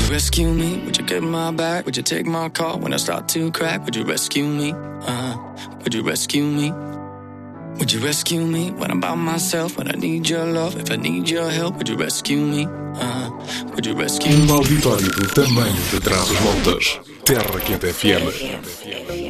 rescue me? Would you get my back? Would you take my call when I start to crack? Would you rescue me? Would you rescue me? Would you rescue me when I'm by myself? When I need your love, if I need your help, would you rescue me? Would you rescue me? Auditório do tamanho de Trás-os-Montes. Terra Quente FM.